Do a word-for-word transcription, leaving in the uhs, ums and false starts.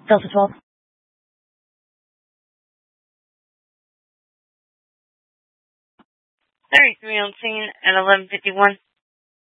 Delta twelve. thirty-three on scene at eleven fifty-one.